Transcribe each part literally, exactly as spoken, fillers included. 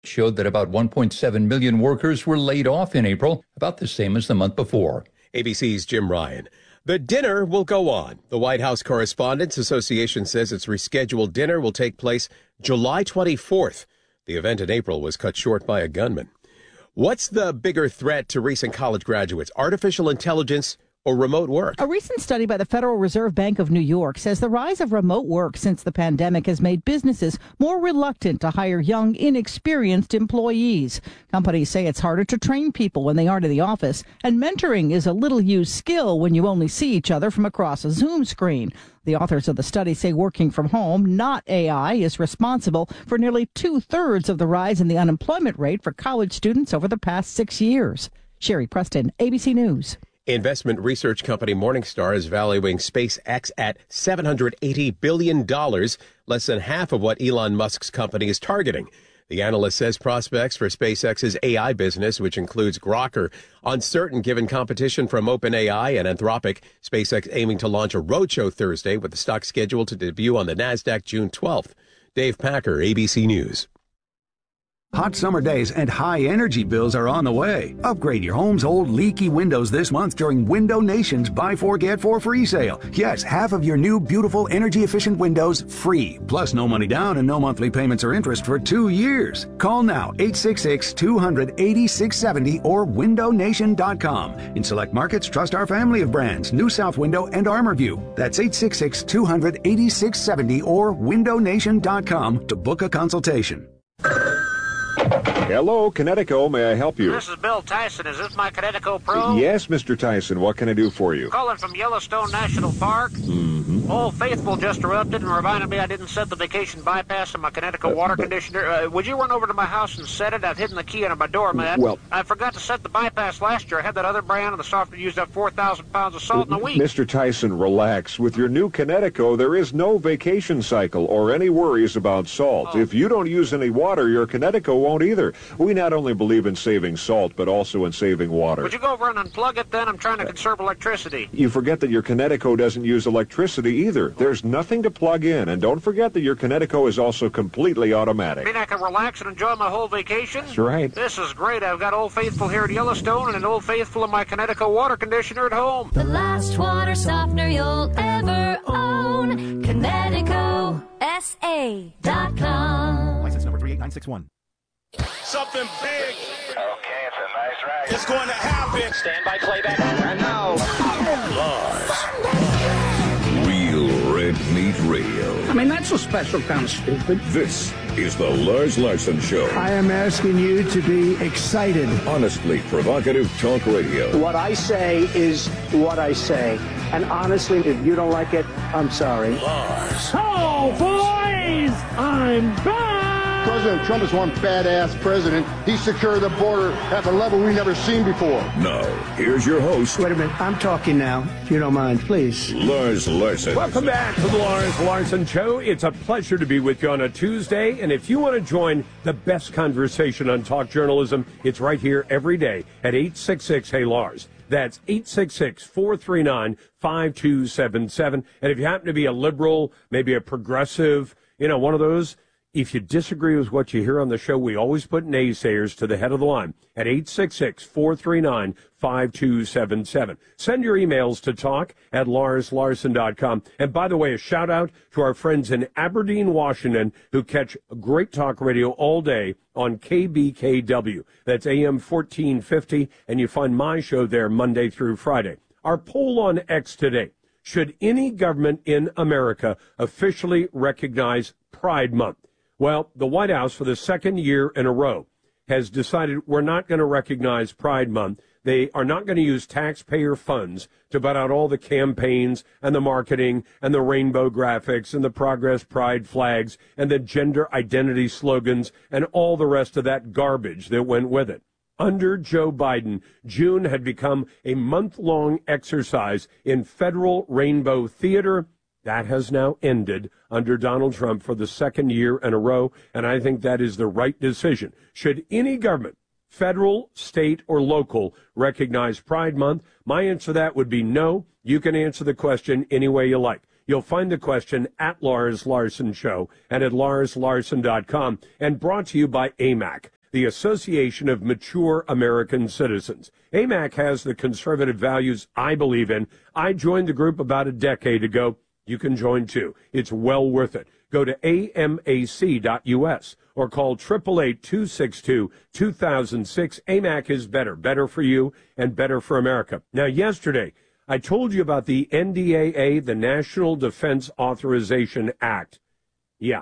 showed that about one point seven million workers were laid off in April, about the same as the month before. A B C's Jim Ryan. The dinner will go on. The White House Correspondents Association says its rescheduled dinner will take place July twenty-fourth. The event in April was cut short by a gunman. What's the bigger threat to recent college graduates, artificial intelligence or remote work? A recent study by the Federal Reserve Bank of New York says the rise of remote work since the pandemic has made businesses more reluctant to hire young, inexperienced employees. Companies say it's harder to train people when they aren't in the office, and mentoring is a little-used skill when you only see each other from across a Zoom screen. The authors of the study say working from home, not A I, is responsible for nearly two-thirds of the rise in the unemployment rate for college students over the past six years. Sherry Preston, A B C News. Investment research company Morningstar is valuing SpaceX at seven hundred eighty billion dollars, less than half of what Elon Musk's company is targeting. The analyst says prospects for SpaceX's A I business, which includes Grok, are uncertain given competition from OpenAI and Anthropic. SpaceX aiming to launch a roadshow Thursday, with the stock scheduled to debut on the NASDAQ June twelfth. Dave Packer, A B C News. Hot summer days and high energy bills are on the way. Upgrade your home's old leaky windows this month during Window Nation's Buy Four Get Four free sale. Yes, half of your new beautiful energy efficient windows free. Plus no money down and no monthly payments or interest for two years. Call now eight six six, two hundred, eighty-six seventy or window nation dot com. In select markets, trust our family of brands, New South Window and ArmorView. That's eight six six, two hundred, eighty-six seventy or window nation dot com to book a consultation. Hello, Connecticut. May I help you? This is Bill Tyson. Is this my Connecticut Pro? Yes, Mister Tyson. What can I do for you? Calling from Yellowstone National Park. Mm-hmm. Old Faithful just erupted and reminded me I didn't set the vacation bypass in my Connecticut Uh, water but- conditioner. Uh, would you run over to my house and set it? I've hidden the key under my door, man. Well- I forgot to set the bypass last year. I had that other brand, and the software used up four thousand pounds of salt in a week. Mister Tyson, relax. With your new Connecticut, there is no vacation cycle or any worries about salt. Oh. If you don't use any water, your Connecticut won't either. We not only believe in saving salt, but also in saving water. Would you go over and unplug it then? I'm trying to conserve electricity. You forget that your Connecticut doesn't use electricity either. There's nothing to plug in, and don't forget that your Connecticut is also completely automatic. Mean I can relax and enjoy my whole vacation? That's right. This is great. I've got Old Faithful here at Yellowstone and an Old Faithful in my Connecticut water conditioner at home. The last water softener you'll ever own. Connecticut S A dot com. License number three eight nine six one. Something big. Okay, it's a nice ride. It's going to happen. Stand by playback. And now, Lars. Real red meat radio. I mean, that's a special kind of stupid. This is the Lars Larson Show. I am asking you to be excited. Honestly provocative talk radio. What I say is what I say. And honestly, if you don't like it, I'm sorry. Lars. Oh, boys! I'm back! President Trump is one badass president. He secured the border at the level we've never seen before. Now, here's your host. Wait a minute. I'm talking now, if you don't mind, please. Lars Larson. Welcome back to the Lars Larson Show. It's a pleasure to be with you on a Tuesday. And if you want to join the best conversation on talk journalism, it's right here every day at eight six six, hey Lars. That's eight six six, four three nine, five two seven seven. And if you happen to be a liberal, maybe a progressive, you know, one of those, if you disagree with what you hear on the show, we always put naysayers to the head of the line at eight six six, four three nine, five two seven seven. Send your emails to talk at lars larson dot com. And by the way, a shout out to our friends in Aberdeen, Washington, who catch great talk radio all day on K B K W. That's A M fourteen fifty, and you find my show there Monday through Friday. Our poll on X today: should any government in America officially recognize Pride Month? Well, the White House, for the second year in a row, has decided we're not going to recognize Pride Month. They are not going to use taxpayer funds to butt out all the campaigns and the marketing and the rainbow graphics and the Progress Pride flags and the gender identity slogans and all the rest of that garbage that went with it. Under Joe Biden, June had become a month-long exercise in federal rainbow theater. That has now ended under Donald Trump for the second year in a row, and I think that is the right decision. Should any government, federal, state, or local, recognize Pride Month? My answer to that would be no. You can answer the question any way you like. You'll find the question at Lars Larson Show and at lars larson dot com, and brought to you by A M A C. the Association of Mature American Citizens. A M A C has the conservative values I believe in. I joined the group about a decade ago. You can join too. It's well worth it. Go to A M A C dot U S or call eight eight eight, two six two, two thousand six. A M A C is better, better for you and better for America. Now, yesterday, I told you about the N D A A, the National Defense Authorization Act. Yeah.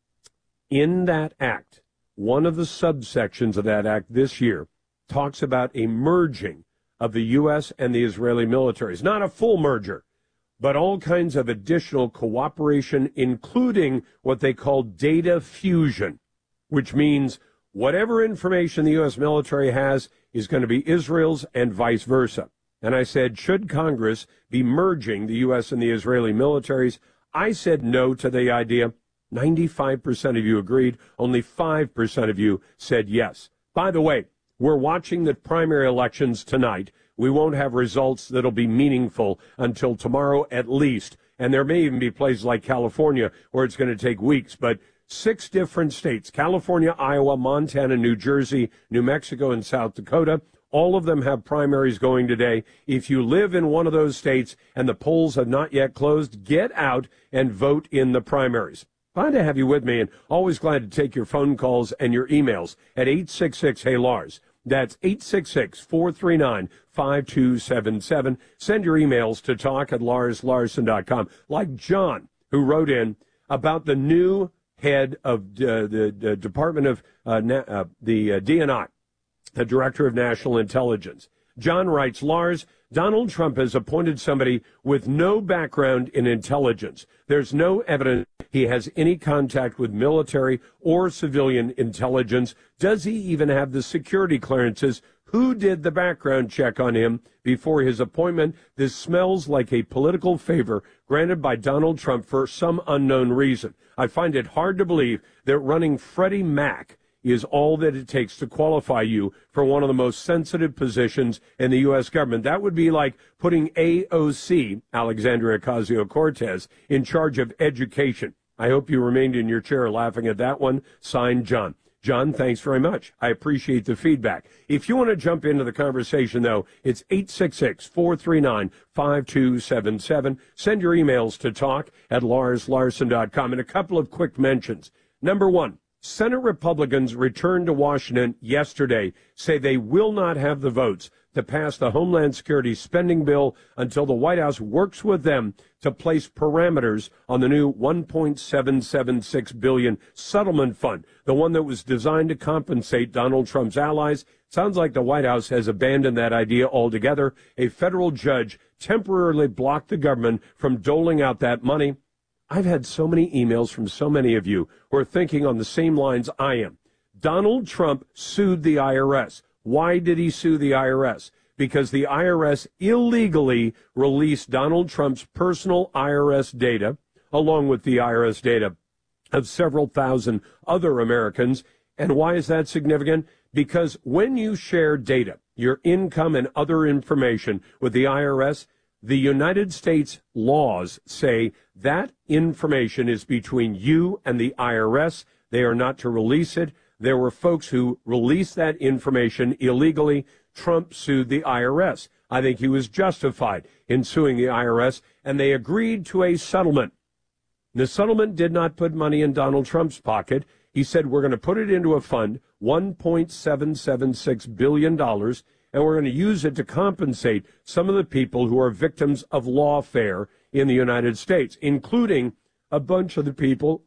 In that act, one of the subsections of that act this year talks about a merging of the U S and the Israeli militaries. Not a full merger, but all kinds of additional cooperation, including what they call data fusion, which means whatever information the U S military has is going to be Israel's and vice versa. And I said, should Congress be merging the U S and the Israeli militaries? I said no to the idea. ninety-five percent of you agreed. Only five percent of you said yes. By the way, we're watching the primary elections tonight. We won't have results that'll be meaningful until tomorrow at least. And there may even be places like California where it's going to take weeks. But six different states, California, Iowa, Montana, New Jersey, New Mexico, and South Dakota, all of them have primaries going today. If you live in one of those states and the polls have not yet closed, get out and vote in the primaries. Glad to have you with me, and always glad to take your phone calls and your emails at eight six six, hey Lars. That's eight six six, four three nine, five two seven seven. Send your emails to talk at lars larson dot com. Like John, who wrote in about the new head of uh, the, the Department of uh, na- uh, the uh, D N I, the Director of National Intelligence. John writes, Lars, Donald Trump has appointed somebody with no background in intelligence. There's no evidence he has any contact with military or civilian intelligence. Does he even have the security clearances? Who did the background check on him before his appointment? This smells like a political favor granted by Donald Trump for some unknown reason. I find it hard to believe that running Freddie Mac is all that it takes to qualify you for one of the most sensitive positions in the U S government. That would be like putting A O C, Alexandria Ocasio-Cortez, in charge of education. I hope you remained in your chair laughing at that one. Signed, John. John, thanks very much. I appreciate the feedback. If you want to jump into the conversation, though, it's eight six six, four three nine, five two seven seven. Send your emails to talk at lars larson dot com. And a couple of quick mentions. Number one, Senate Republicans returned to Washington yesterday, say they will not have the votes to pass the Homeland Security spending bill until the White House works with them to place parameters on the new one point seven seven six billion dollars settlement fund, the one that was designed to compensate Donald Trump's allies. Sounds like the White House has abandoned that idea altogether. A federal judge temporarily blocked the government from doling out that money. I've had so many emails from so many of you who are thinking on the same lines I am. Donald Trump sued the I R S. Why did he sue the I R S? Because the I R S illegally released Donald Trump's personal I R S data, along with the I R S data of several thousand other Americans. And why is that significant? Because when you share data, your income and other information with the I R S, the United States laws say that information is between you and the I R S. They are not to release it. There were folks who released that information illegally. Trump sued the I R S. I think he was justified in suing the I R S, and they agreed to a settlement. The settlement did not put money in Donald Trump's pocket. He said, we're going to put it into a fund, one point seven seven six billion dollars, and we're going to use it to compensate some of the people who are victims of lawfare in the United States, including a bunch of the people,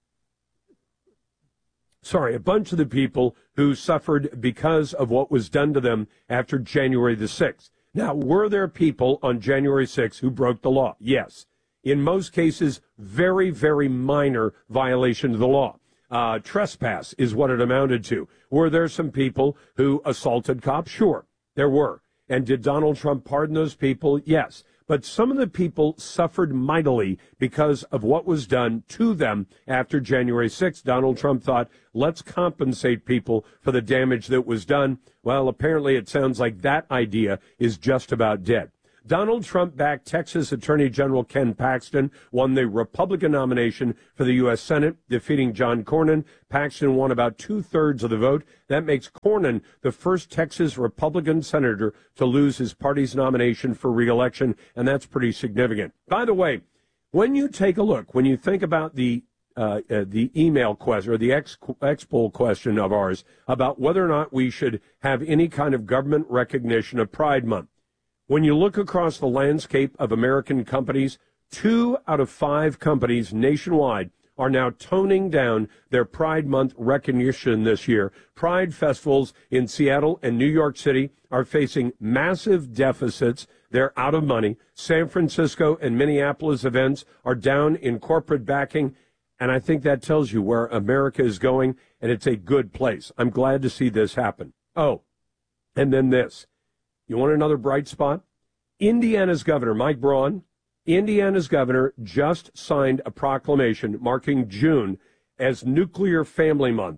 sorry, a bunch of the people who suffered because of what was done to them after January the sixth. Now, were there people on January sixth who broke the law? Yes. In most cases, very, very minor violation of the law. Uh, trespass is what it amounted to. Were there some people who assaulted cops? Sure. There were. And did Donald Trump pardon those people? Yes. But some of the people suffered mightily because of what was done to them after January sixth. Donald Trump thought, let's compensate people for the damage that was done. Well, apparently it sounds like that idea is just about dead. Donald Trump-backed Texas Attorney General Ken Paxton won the Republican nomination for the U S Senate, defeating John Cornyn. Paxton won about two-thirds of the vote. That makes Cornyn the first Texas Republican senator to lose his party's nomination for re-election, and that's pretty significant. By the way, when you take a look, when you think about the uh, uh, the email question or the ex, ex poll question of ours about whether or not we should have any kind of government recognition of Pride Month, when you look across the landscape of American companies, two out of five companies nationwide are now toning down their Pride Month recognition this year. Pride festivals in Seattle and New York City are facing massive deficits. They're out of money. San Francisco and Minneapolis events are down in corporate backing. And I think that tells you where America is going, and it's a good place. I'm glad to see this happen. Oh, and then this. You want another bright spot? Indiana's governor, Mike Braun, Indiana's governor just signed a proclamation marking June as Nuclear Family Month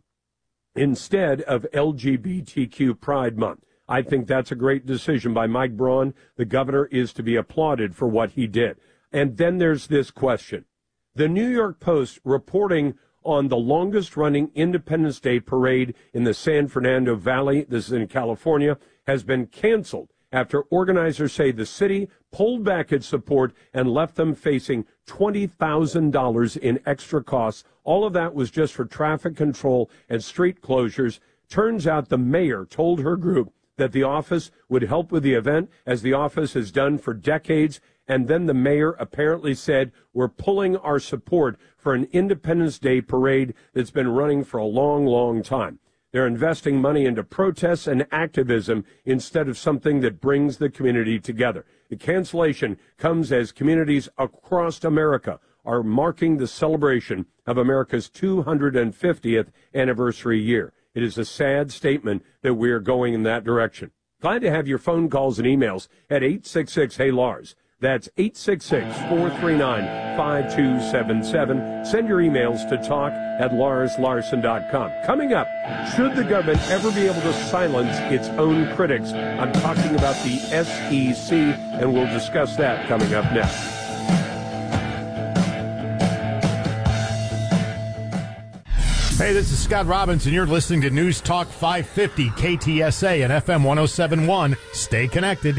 instead of L G B T Q Pride Month. I think that's a great decision by Mike Braun. The governor is to be applauded for what he did. And then there's this question. The New York Post reporting on the longest-running Independence Day parade in the San Fernando Valley, this is in California, has been canceled after organizers say the city pulled back its support and left them facing twenty thousand dollars in extra costs. All of that was just for traffic control and street closures. Turns out the mayor told her group that the office would help with the event, as the office has done for decades. And then the mayor apparently said, we're pulling our support for an Independence Day parade that's been running for a long, long time. They're investing money into protests and activism instead of something that brings the community together. The cancellation comes as communities across America are marking the celebration of America's two hundred fiftieth anniversary year. It is a sad statement that we are going in that direction. Glad to have your phone calls and emails at eight six six, hey Lars. That's eight six six, four three nine, five two seven seven. Send your emails to talk at lars larson dot com. Coming up, should the government ever be able to silence its own critics? I'm talking about the S E C, and we'll discuss that coming up next. Hey, this is Scott Robinson. You're listening to News Talk five fifty, K T S A and F M one oh seven point one. Stay connected.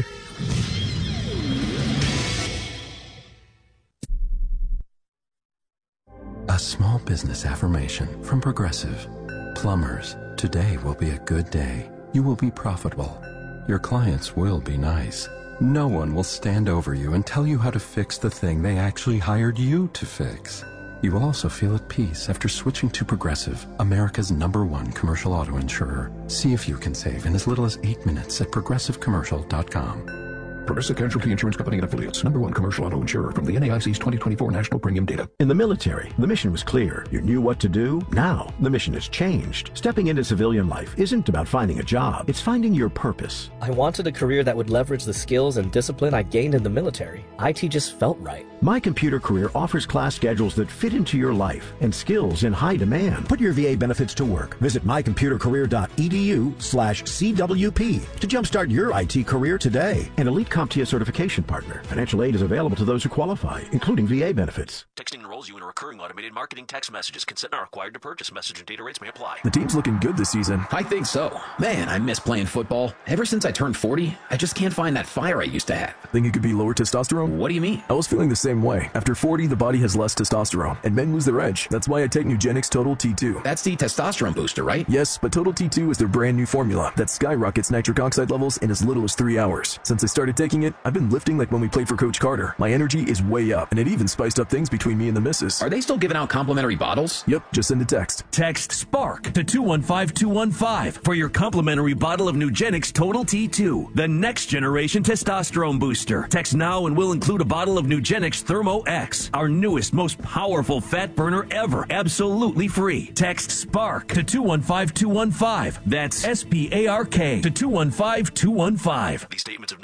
A small business affirmation from Progressive. Plumbers, today will be a good day. You will be profitable. Your clients will be nice. No one will stand over you and tell you how to fix the thing they actually hired you to fix. You will also feel at peace after switching to Progressive, America's number one commercial auto insurer. See if you can save in as little as eight minutes at progressive commercial dot com. Progressive Casualty Insurance Company and Affiliates. Number one commercial auto insurer from the N A I C's twenty twenty-four National Premium Data. In the military, the mission was clear. You knew what to do. Now, the mission has changed. Stepping into civilian life isn't about finding a job. It's finding your purpose. I wanted a career that would leverage the skills and discipline I gained in the military. I T just felt right. My Computer Career offers class schedules that fit into your life and skills in high demand. Put your V A benefits to work. Visit my computer career dot e d u slash C W P to jumpstart your I T career today. An elite CompTIA certification partner. Financial aid is available to those who qualify, including V A benefits. Texting enrolls you in a recurring automated marketing text messages. Consent not required to purchase. Message and data rates may apply. The team's looking good this season. I think so. Man, I miss playing football. Ever since I turned forty, I just can't find that fire I used to have. Think it could be lower testosterone? What do you mean? I was feeling the same way. After forty, the body has less testosterone, and men lose their edge. That's why I take Nugenix Total T two. That's the testosterone booster, right? Yes, but Total T two is their brand new formula that skyrockets nitric oxide levels in as little as three hours. Since I started taking it, I've been lifting like when we played for Coach Carter. My energy is way up, and it even spiced up things between me and the missus. Are they still giving out complimentary bottles? Yep, just send a text. Text SPARK to two one five two one five for your complimentary bottle of Nugenix Total T two, the next generation testosterone booster. Text now and we'll include a bottle of Nugenix Thermo X, our newest, most powerful fat burner ever, absolutely free. Text SPARK to two one five two one five. That's S P A R K to two one five two one five. These statements have not been evaluated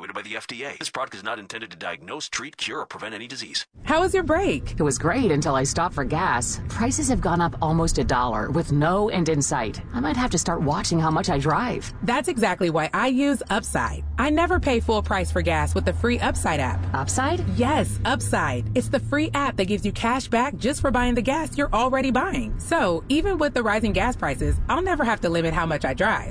evaluated by the F D A. This product is not intended to diagnose, treat, cure, or prevent any disease. How was your break? It was great until I stopped for gas. Prices have gone up almost a dollar with no end in sight. I might have to start watching how much I drive. That's exactly why I use Upside. I never pay full price for gas with the free Upside app. Upside? Yes, Upside. It's the free app that gives you cash back just for buying the gas you're already buying. So, even with the rising gas prices, I'll never have to limit how much I drive.